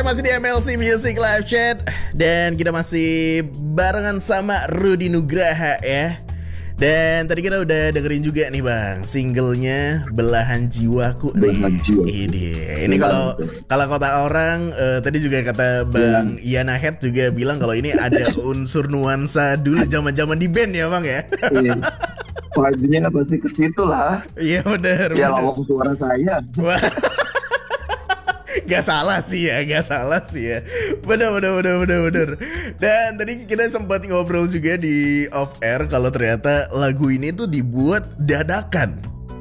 masih di MLC Music Live Chat. Dan kita masih barengan sama Rudy Nugraha ya. Dan tadi kita udah dengerin juga nih bang, singlenya Belahan Jiwaku nih. Ini kalau kata orang tadi juga kata bang Yana Head juga bilang kalau ini ada unsur nuansa dulu zaman-zaman di band ya bang ya. Vibe-nya pasti ke situ lah. Iya benar. Ya lawak suara saya. Gak salah sih ya. Bener. Dan tadi kita sempat ngobrol juga di off air kalau ternyata lagu ini tuh dibuat dadakan.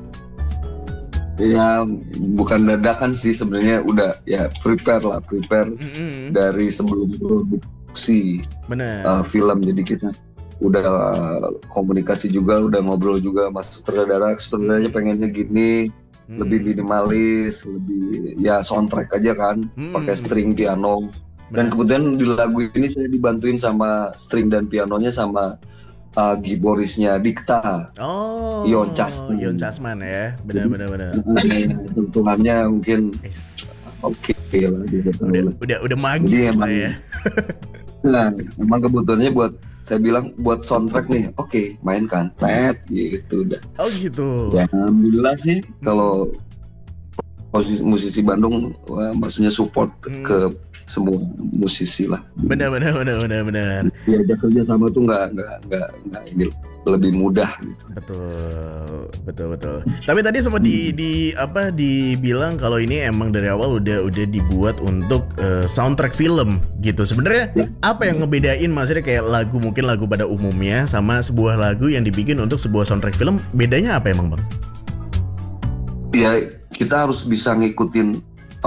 Ya bukan dadakan sih sebenarnya, udah ya prepare dari sebelum produksi film. Jadi kita udah komunikasi juga, udah ngobrol juga mas sutradaranya pengennya gini. Lebih minimalis, lebih ya soundtrack aja kan, pakai string piano. Dan kemudian di lagu ini saya dibantuin sama string dan pianonya sama keyboardisnya Dikta. Yon Casman ya, benar. Sentuhannya mungkin oke lah. Udah magis lah ya. Nah, emang kebutuhannya saya bilang buat soundtrack nih, oke, mainkan, gitu udah. Oh gitu. Ya, alhamdulillah sih kalau musisi Bandung, maksudnya support ke semua musisi lah. Benar. Diajak kerja sama tuh nggak ini lebih mudah gitu. Betul. Tapi tadi sempat dibilang kalau ini emang dari awal udah dibuat untuk soundtrack film gitu. Sebenarnya apa yang ngebedain, maksudnya kayak mungkin lagu pada umumnya sama sebuah lagu yang dibikin untuk sebuah soundtrack film, bedanya apa emang bang? Ya kita harus bisa ngikutin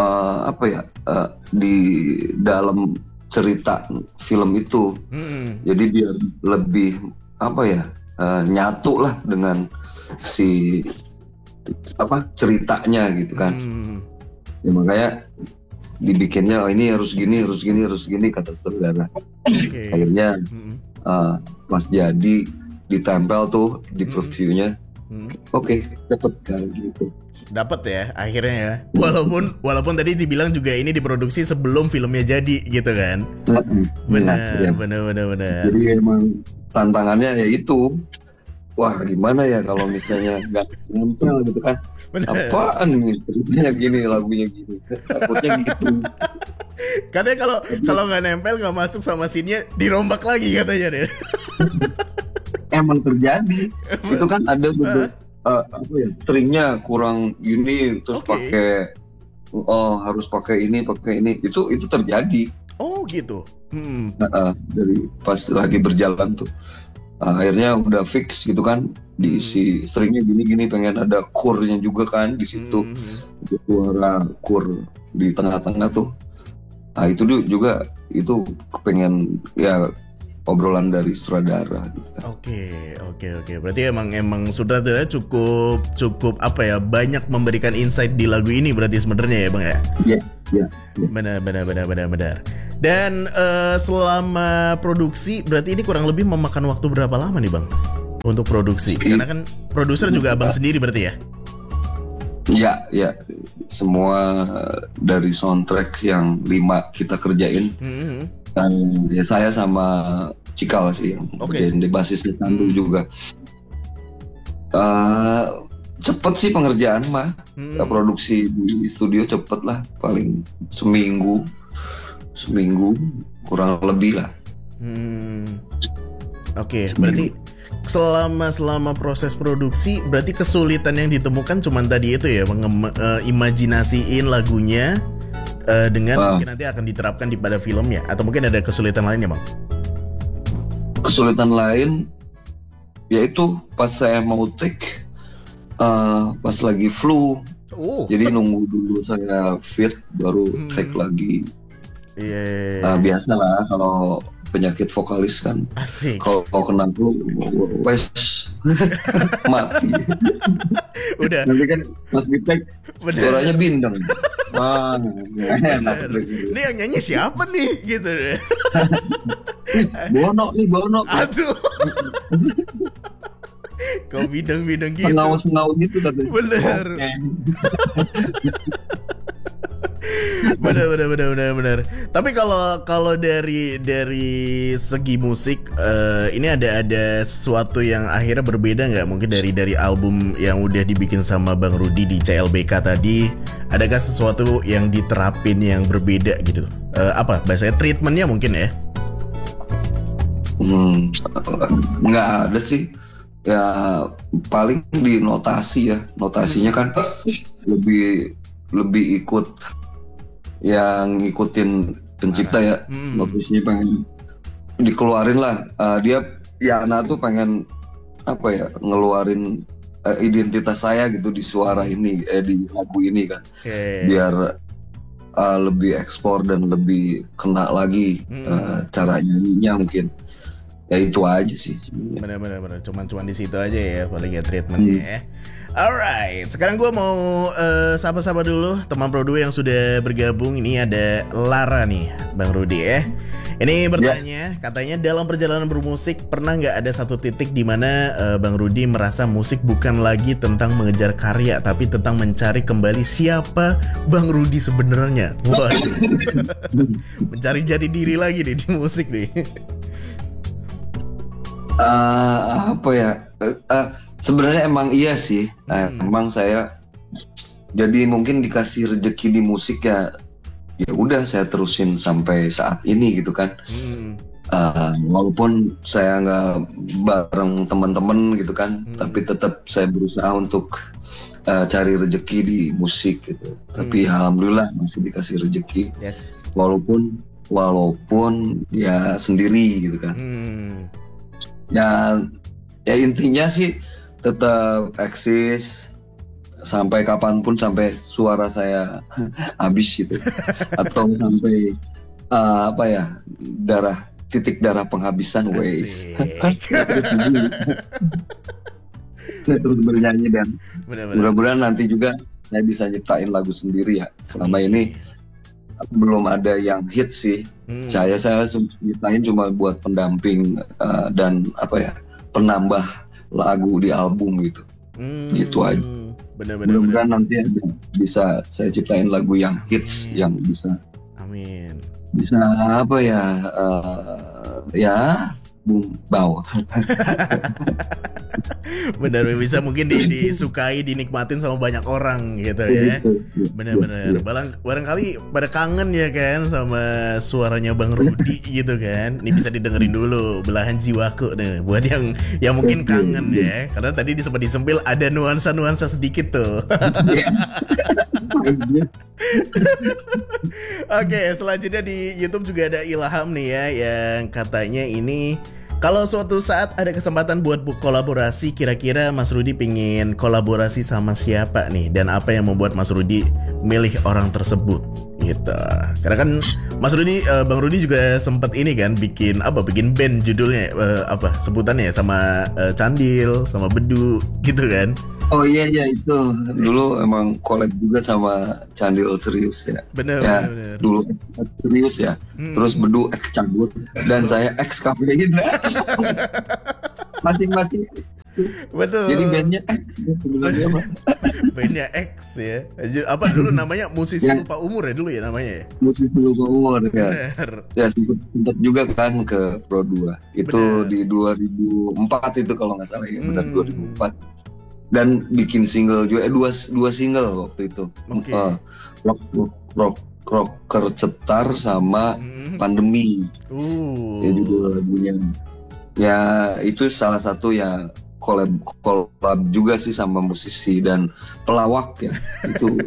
di dalam cerita film itu. Jadi biar lebih nyatu lah dengan si ceritanya gitu kan. Ya makanya dibikinnya ini harus gini kata saudara. Akhirnya Mas Jadi ditempel tuh di previewnya. Oke, dapet kan gitu. Dapat ya akhirnya ya. Walaupun tadi dibilang juga ini diproduksi sebelum filmnya jadi gitu kan. Benar. Jadi emang tantangannya ya itu. Wah gimana ya kalau misalnya nggak nempel gitu kan. Apaan nih ceritanya gini, lagunya gini. Takutnya gitu. Katanya kalau nggak nempel, nggak masuk sama scene-nya, dirombak lagi katanya deh. Emang terjadi. Itu kan ada gitu. Stringnya kurang gini, terus pakai harus pakai ini itu terjadi. Oh gitu. Dari pas lagi berjalan tuh akhirnya udah fix gitu kan, diisi stringnya gini pengen ada chordnya juga kan di situ. Suara chord di tengah-tengah tuh. Nah itu juga itu kepengen ya obrolan dari sutradara gitu kan. Oke. Berarti emang sutradara cukup banyak memberikan insight di lagu ini berarti sebenarnya ya bang ya. Iya. Benar. Dan selama produksi berarti ini kurang lebih memakan waktu berapa lama nih bang untuk produksi? Karena kan produser juga abang sendiri berarti ya. Iya. Semua dari soundtrack yang 5 kita kerjain. Dan ya saya sama Cikal sih yang kerjain, di basisnya Tandu juga. Cepet sih pengerjaan mah. Produksi di studio cepet lah, paling seminggu kurang lebih lah. Oke, berarti selama proses produksi berarti kesulitan yang ditemukan cuman tadi itu ya, imajinasiin lagunya dengan mungkin nanti akan diterapkan pada filmnya, atau mungkin ada kesulitan lainnya bang? Kesulitan lain yaitu pas saya mau take pas lagi flu. Jadi nunggu dulu saya fit baru take lagi. Biasa lah kalau penyakit vokalis kan. Asik. Kalau kena flu wes mati. Udah. Nanti kan pas di take suaranya bindeng. Ini yang nyanyi siapa nih gitu deh. Bono. Aduh. Kau bidang-bidang gitu. Sengaut gitu katanya. Bener. Benar. Tapi kalau dari segi musik, ini ada sesuatu yang akhirnya berbeda nggak? Mungkin dari album yang udah dibikin sama Bang Rudy di CLBK tadi, adakah sesuatu yang diterapin yang berbeda gitu? Apa bahasanya, treatmentnya mungkin ya? Nggak ada sih. Ya paling di notasi ya. Notasinya kan lebih ikut yang ngikutin pencipta ya. Notasinya pengen dikeluarin lah. Dia Yana tuh pengen apa ya, ngeluarin identitas saya gitu di suara ini, di lagu ini kan. Biar lebih ekspor dan lebih kena lagi cara nyanyinya mungkin. Ya itu aja sih. Bener. Cuman di situ aja ya paling ya treatmentnya ya. Alright, sekarang gue mau sapa-sapa dulu teman Pro 2 yang sudah bergabung. Ini ada Lara nih, Bang Rudy ya. Ini bertanya, katanya dalam perjalanan bermusik pernah nggak ada satu titik di mana Bang Rudy merasa musik bukan lagi tentang mengejar karya, tapi tentang mencari kembali siapa Bang Rudy sebenarnya. Wah, mencari jati diri lagi nih di musik nih. Apa ya? Sebenarnya emang iya sih. Emang saya jadi mungkin dikasih rezeki di musik ya udah saya terusin sampai saat ini gitu kan. Walaupun saya nggak bareng teman-teman gitu kan, tapi tetap saya berusaha untuk cari rezeki di musik gitu. Tapi alhamdulillah masih dikasih rezeki. Yes. Walaupun ya sendiri gitu kan. Ya intinya sih tetap eksis sampai kapanpun, sampai suara saya habis gitu, atau sampai titik darah penghabisan ways. Saya terus bernyanyi dan mudah-mudahan nanti juga saya bisa nyiptain lagu sendiri ya. Selama ini belum ada yang hit sih. Saya nyiptain cuma buat pendamping dan penambah lagu di album gitu. Gitu aja. Mudah-mudahan nanti bisa saya ciptain lagu yang hits. Yang bisa. Amin. Bisa boom bau. Benar, bisa mungkin disukai, dinikmatin sama banyak orang gitu ya. Benar. Barangkali pada kangen ya kan sama suaranya Bang Rudy gitu kan. Ini bisa didengerin dulu Belahan Jiwaku nih buat yang mungkin kangen ya. Karena tadi sempat disempil ada nuansa sedikit tuh. Oke, selanjutnya di YouTube juga ada Ilham nih ya, yang katanya ini kalau suatu saat ada kesempatan buat kolaborasi, kira-kira Mas Rudy pengen kolaborasi sama siapa nih? Dan apa yang membuat Mas Rudy milih orang tersebut? Gitu. Karena kan Mas Rudy, Bang Rudy juga sempat ini kan bikin band judulnya sebutannya sama Candil, sama Bedu gitu kan? Oh iya itu dulu emang collab juga sama Candil serius ya. Bener. Dulu serius ya. Terus Bedu X cabut dan saya X kafein. Masing-masing. Betul. Jadi bandnya X sebenarnya apa? Bandnya X ya. Apa dulu namanya? Musisi Lupa Umur ya dulu ya namanya. Musisi Lupa Umur ya. Ya sempat juga kan ke Pro 2. Itu di 2004 itu kalau nggak salah ya. Benar 2004. Dan bikin single juga, dua single waktu itu. Rocker Cetar sama Pandemi. Ya juga lagunya. Ya itu salah satu ya collab juga sih sama musisi dan pelawak ya. Itu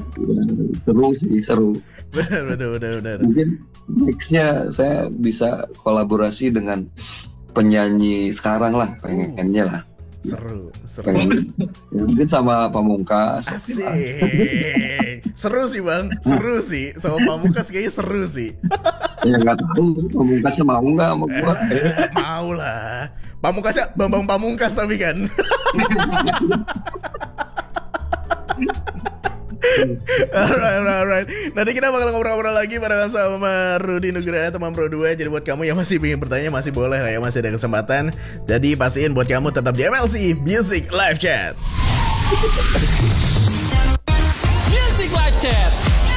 seru. Benar. Mungkin nextnya saya bisa kolaborasi dengan penyanyi sekarang lah, pengennya lah. Seru. Mungkin sama Pamungkas. Asik. Seru sih Bang, seru sih. Sama Pamungkas kayaknya seru sih. Ya nggak tahu Pamungkasnya mau nggak sama gua. Mau lah. Pamungkasnya Bambang Pamungkas tapi kan. Alright. Nanti kita bakal ngobrol-ngobrol lagi barengan sama Rudy Nugraha, teman Pro 2. Jadi buat kamu yang masih ingin bertanya masih boleh lah ya, masih ada kesempatan. Jadi pastiin buat kamu tetap di MLC Music Live Chat. Music Live Chat.